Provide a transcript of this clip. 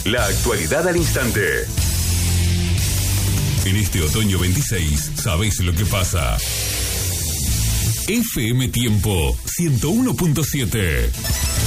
La actualidad al instante. En este otoño 26, ¿sabés lo que pasa? FM Tiempo 101.7.